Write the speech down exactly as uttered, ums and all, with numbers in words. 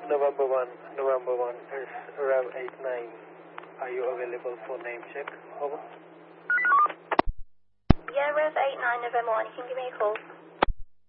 November one, November one is Rev eight nine. Are you available for name check? Over. Yeah, Rev eight nine, November one. You can give me a call.